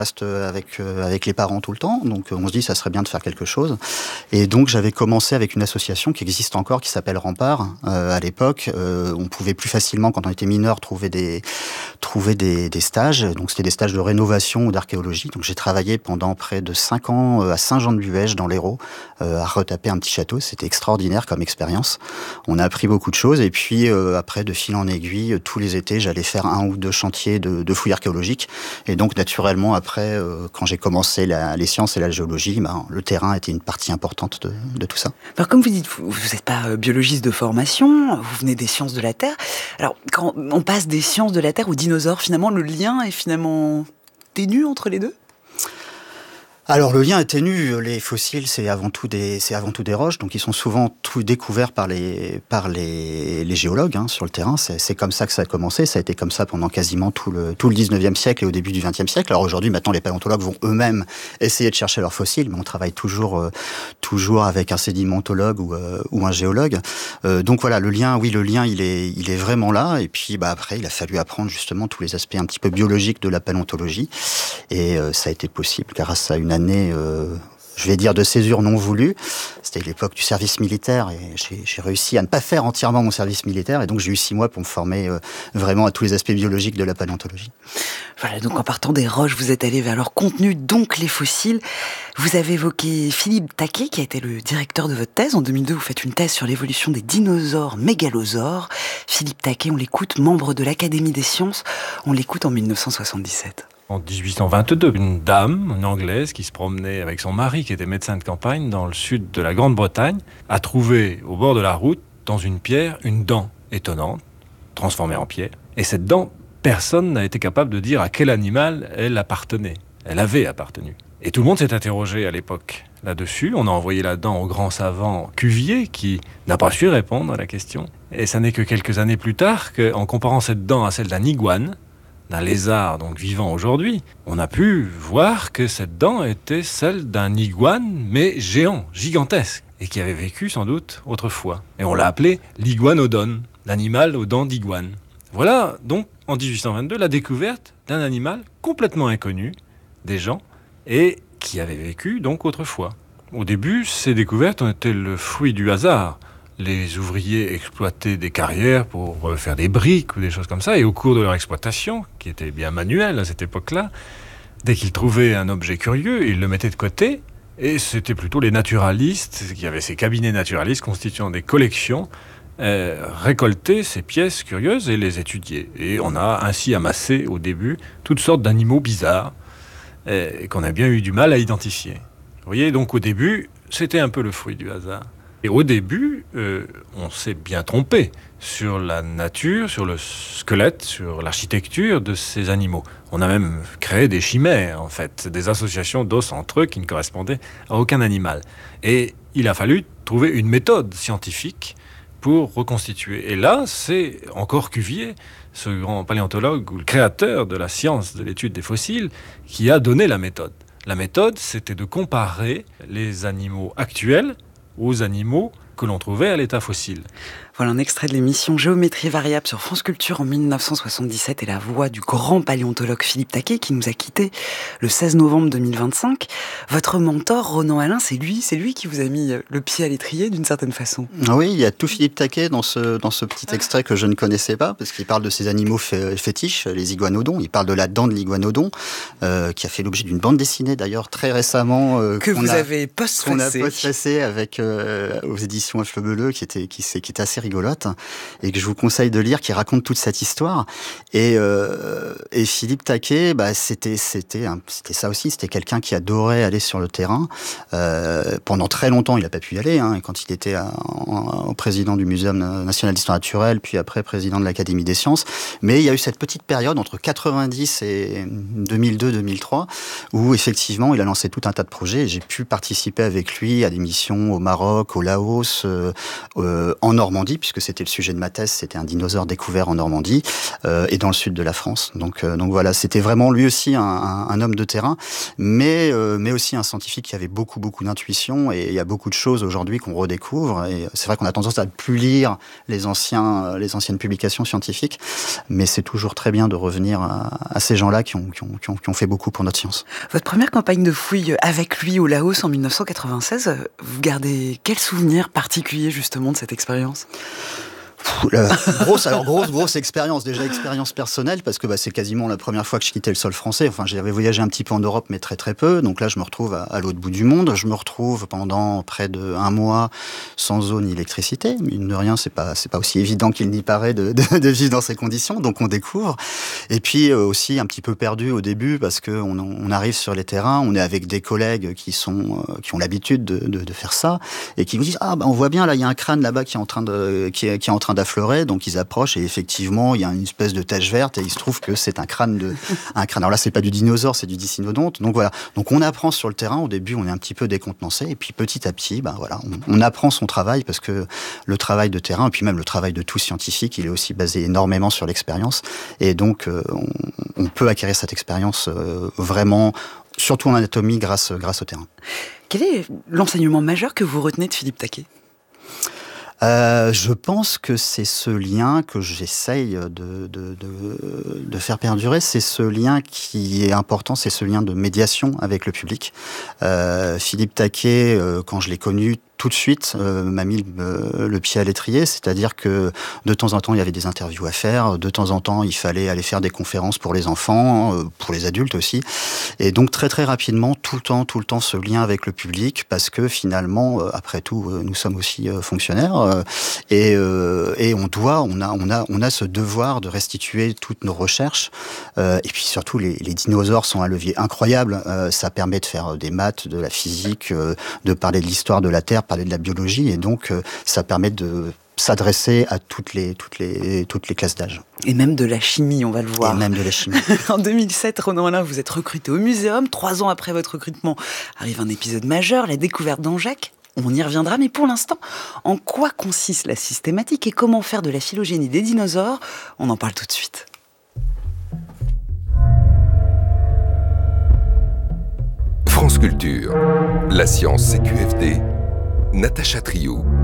reste avec les parents tout le temps, donc on se dit ça serait bien de faire quelque chose. Et donc j'avais commencé avec une association qui existe encore, qui s'appelle Rempart. À l'époque, on pouvait plus facilement, quand on était mineur, trouver des stages. Donc c'était des stages de rénovation ou d'archéologie. Donc j'ai travaillé pendant près de 5 ans à Saint-Jean-de-Buège, dans l'Hérault, à retaper un petit château. C'était extraordinaire comme expérience. On a appris beaucoup de choses. Et puis après, de fil en aiguille, tous les étés, j'allais faire 1 ou 2 chantiers de fouilles archéologiques. Et donc naturellement, après, quand j'ai commencé les sciences et la géologie, le terrain était une partie importante de tout ça. Alors, comme vous dites, vous n'êtes pas biologiste de formation, vous venez des sciences de la Terre. Alors, quand on passe des sciences de la Terre aux dinosaures, finalement, le lien est finalement ténu entre les deux ? Alors le lien est ténu. Les fossiles, c'est avant tout des roches, donc ils sont souvent découverts par les géologues sur le terrain. C'est comme ça que ça a commencé. Ça a été comme ça pendant quasiment tout le 19e siècle et au début du 20e siècle. Alors aujourd'hui, maintenant, les paléontologues vont eux-mêmes essayer de chercher leurs fossiles, mais on travaille toujours avec un sédimentologue ou un géologue. Donc voilà, le lien, il est vraiment là. Et puis après, il a fallu apprendre justement tous les aspects un petit peu biologiques de la paléontologie, et ça a été possible grâce à une année, je vais dire, de césure non voulue. C'était l'époque du service militaire et j'ai réussi à ne pas faire entièrement mon service militaire, et donc j'ai eu 6 mois pour me former vraiment à tous les aspects biologiques de la paléontologie. Voilà, donc en partant des roches, vous êtes allé vers leur contenu, donc les fossiles. Vous avez évoqué Philippe Taquet, qui a été le directeur de votre thèse. En 2002, vous faites une thèse sur l'évolution des dinosaures mégalosaures. Philippe Taquet, on l'écoute, membre de l'Académie des sciences. On l'écoute en 1977. En 1822, une dame, une Anglaise, qui se promenait avec son mari, qui était médecin de campagne, dans le sud de la Grande-Bretagne, a trouvé au bord de la route, dans une pierre, une dent étonnante, transformée en pierre. Et cette dent, personne n'a été capable de dire à quel animal elle appartenait. Elle avait appartenu. Et tout le monde s'est interrogé à l'époque là-dessus. On a envoyé la dent au grand savant Cuvier, qui n'a pas su répondre à la question. Et ça n'est que quelques années plus tard qu'en comparant cette dent à celle d'un iguane, d'un lézard donc vivant aujourd'hui, on a pu voir que cette dent était celle d'un iguane, mais géant, gigantesque, et qui avait vécu sans doute autrefois. Et on l'a appelé l'iguanodon, l'animal aux dents d'iguane. Voilà donc en 1822 la découverte d'un animal complètement inconnu des gens et qui avait vécu donc autrefois. Au début, ces découvertes ont été le fruit du hasard. Les ouvriers exploitaient des carrières pour faire des briques ou des choses comme ça, et au cours de leur exploitation, qui était bien manuelle à cette époque-là, dès qu'ils trouvaient un objet curieux, ils le mettaient de côté, et c'était plutôt les naturalistes, qui avaient ces cabinets naturalistes constituant des collections, récoltaient ces pièces curieuses et les étudiaient. Et on a ainsi amassé au début toutes sortes d'animaux bizarres, qu'on a bien eu du mal à identifier. Vous voyez, donc au début, c'était un peu le fruit du hasard. Et au début, on s'est bien trompé sur la nature, sur le squelette, sur l'architecture de ces animaux. On a même créé des chimères, en fait, des associations d'os entre eux qui ne correspondaient à aucun animal. Et il a fallu trouver une méthode scientifique pour reconstituer. Et là, c'est encore Cuvier, ce grand paléontologue ou le créateur de la science de l'étude des fossiles, qui a donné la méthode. La méthode, c'était de comparer les animaux actuels aux animaux que l'on trouvait à l'état fossile. Voilà un extrait de l'émission Géométrie variable sur France Culture en 1977 et la voix du grand paléontologue Philippe Taquet qui nous a quittés le 16 novembre 2025. Votre mentor, Ronan Alain, c'est lui qui vous a mis le pied à l'étrier d'une certaine façon. Oui, il y a tout Philippe Taquet dans ce petit extrait que je ne connaissais pas, parce qu'il parle de ces animaux fétiches, les iguanodons. Il parle de la dent de l'iguanodon, qui a fait l'objet d'une bande dessinée d'ailleurs très récemment. Que vous avez postfacée. Qu'on a postfacée avec aux éditions Flebeleux, qui était assez rigolote, et que je vous conseille de lire, qui raconte toute cette histoire. Et Philippe Taquet, c'était ça aussi. C'était quelqu'un qui adorait aller sur le terrain. Pendant très longtemps, il n'a pas pu y aller. Quand il était président du Muséum national d'histoire naturelle, puis après président de l'Académie des sciences. Mais il y a eu cette petite période entre 90 et 2002-2003 où effectivement, il a lancé tout un tas de projets. Et j'ai pu participer avec lui à des missions au Maroc, au Laos, tous en Normandie, puisque c'était le sujet de ma thèse, c'était un dinosaure découvert en Normandie et dans le sud de la France. Donc voilà, c'était vraiment lui aussi un homme de terrain, mais aussi un scientifique qui avait beaucoup d'intuition, et il y a beaucoup de choses aujourd'hui qu'on redécouvre, et c'est vrai qu'on a tendance à ne plus lire les anciennes publications scientifiques, mais c'est toujours très bien de revenir à ces gens-là qui ont fait beaucoup pour notre science. Votre première campagne de fouilles avec lui au Laos en 1996, vous gardez quel souvenir particulier justement de cette expérience ? Grosse expérience, déjà expérience personnelle, parce que c'est quasiment la première fois que je quittais le sol français. Enfin, j'avais voyagé un petit peu en Europe, mais très peu. Donc là, je me retrouve à l'autre bout du monde. Je me retrouve pendant près d'1 mois sans eau ni électricité. Mine de rien, c'est pas aussi évident qu'il n'y paraît de vivre dans ces conditions. Donc on découvre. Et puis aussi un petit peu perdu au début, parce que on arrive sur les terrains, on est avec des collègues qui ont l'habitude de faire ça, et qui vous disent on voit bien là, il y a un crâne là-bas qui est en train d'affleurer, donc ils approchent, et effectivement il y a une espèce de tache verte, et il se trouve que c'est un crâne. Alors là, c'est pas du dinosaure, c'est du dicynodonte. Donc voilà, donc on apprend sur le terrain. Au début, on est un petit peu décontenancé, et puis petit à petit, on apprend son travail, parce que le travail de terrain, et puis même le travail de tout scientifique, il est aussi basé énormément sur l'expérience, et donc on peut acquérir cette expérience vraiment, surtout en anatomie, grâce au terrain. Quel est l'enseignement majeur que vous retenez de Philippe Taquet ? Je pense que c'est ce lien que j'essaye de faire perdurer. C'est ce lien qui est important, c'est ce lien de médiation avec le public. Philippe Taquet, quand je l'ai connu, tout de suite m'a mis le pied à l'étrier, c'est-à-dire que de temps en temps il y avait des interviews à faire, de temps en temps il fallait aller faire des conférences pour les enfants, pour les adultes aussi, et donc très rapidement tout le temps ce lien avec le public, parce que finalement après tout nous sommes aussi fonctionnaires, et on a ce devoir de restituer toutes nos recherches, et puis surtout les dinosaures sont un levier incroyable, ça permet de faire des maths, de la physique, de parler de l'histoire de la Terre, parler de la biologie, et donc ça permet de s'adresser à toutes les classes d'âge. Et même de la chimie, on va le voir. Et même de la chimie. En 2007, Ronan Alain, vous êtes recruté au Muséum. 3 ans après votre recrutement, arrive un épisode majeur, la découverte d'Angeac. On y reviendra, mais pour l'instant, en quoi consiste la systématique et comment faire de la phylogénie des dinosaures ? On en parle tout de suite. France Culture, la science CQFD, Natacha Triou.